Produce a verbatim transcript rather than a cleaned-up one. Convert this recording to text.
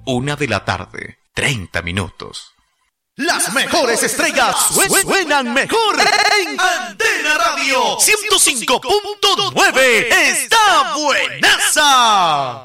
Una de la tarde, treinta minutos. Las mejores estrellas suenan mejor en Antena Radio ciento cinco punto nueve. ¡Está buenaza!